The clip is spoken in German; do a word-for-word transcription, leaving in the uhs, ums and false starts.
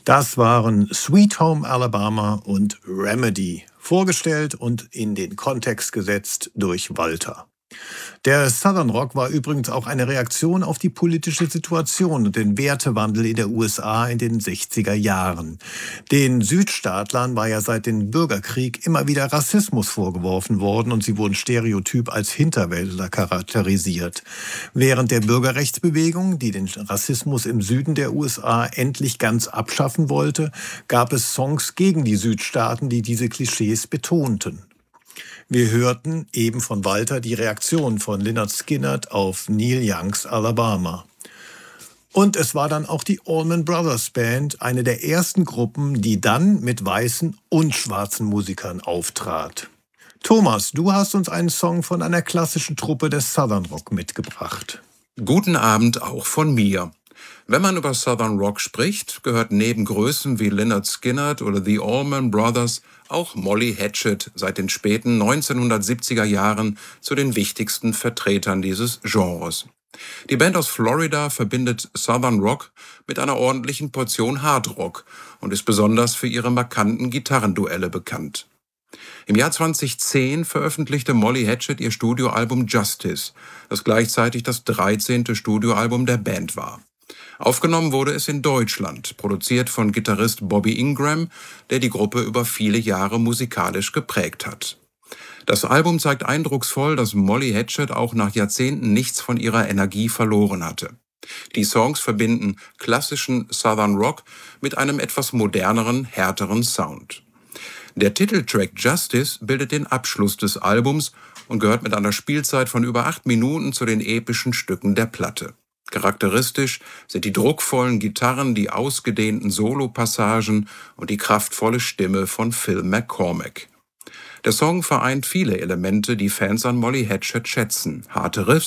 Das waren Sweet Home Alabama und Remedy, vorgestellt und in den Kontext gesetzt durch Walter. Der Southern Rock war übrigens auch eine Reaktion auf die politische Situation und den Wertewandel in der U S A in den sechziger Jahren. Den Südstaatlern war ja seit dem Bürgerkrieg immer wieder Rassismus vorgeworfen worden und sie wurden stereotyp als Hinterwäldler charakterisiert. Während der Bürgerrechtsbewegung, die den Rassismus im Süden der U S A endlich ganz abschaffen wollte, gab es Songs gegen die Südstaaten, die diese Klischees betonten. Wir hörten eben von Walter die Reaktion von Lynyrd Skynyrd auf Neil Youngs Alabama. Und es war dann auch die Allman Brothers Band, eine der ersten Gruppen, die dann mit weißen und schwarzen Musikern auftrat. Thomas, du hast uns einen Song von einer klassischen Truppe des Southern Rock mitgebracht. Guten Abend auch von mir. Wenn man über Southern Rock spricht, gehört neben Größen wie Lynyrd Skynyrd oder The Allman Brothers auch Molly Hatchet seit den späten neunzehnhundertsiebziger Jahren zu den wichtigsten Vertretern dieses Genres. Die Band aus Florida verbindet Southern Rock mit einer ordentlichen Portion Hard Rock und ist besonders für ihre markanten Gitarrenduelle bekannt. Im Jahr zweitausendzehn veröffentlichte Molly Hatchet ihr Studioalbum Justice, das gleichzeitig das dreizehnte Studioalbum der Band war. Aufgenommen wurde es in Deutschland, produziert von Gitarrist Bobby Ingram, der die Gruppe über viele Jahre musikalisch geprägt hat. Das Album zeigt eindrucksvoll, dass Molly Hatchet auch nach Jahrzehnten nichts von ihrer Energie verloren hatte. Die Songs verbinden klassischen Southern Rock mit einem etwas moderneren, härteren Sound. Der Titeltrack Justice bildet den Abschluss des Albums und gehört mit einer Spielzeit von über acht Minuten zu den epischen Stücken der Platte. Charakteristisch sind die druckvollen Gitarren, die ausgedehnten Solopassagen und die kraftvolle Stimme von Phil McCormack. Der Song vereint viele Elemente, die Fans an Molly Hatchet schätzen: harte Riffs,